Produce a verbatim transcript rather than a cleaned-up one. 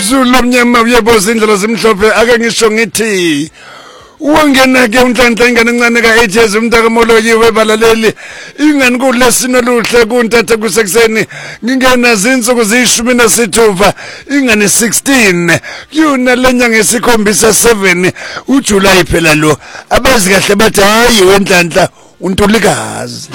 Zulu omnyama uyeboza indlela zimhlophe ake ngisho ngithi wangena ke unhlanhla ingane encane ka eight years umntaka Moloyiwe balaleli ingane kulesino luhle kuntatha kusekuseni ngingena zinsuku zishumi nasithupha ingane sixteen kuyona lenyanga esikhombisa seven uJuly phela lo abazi kahle bathi hayi wenhlanhla untulikazi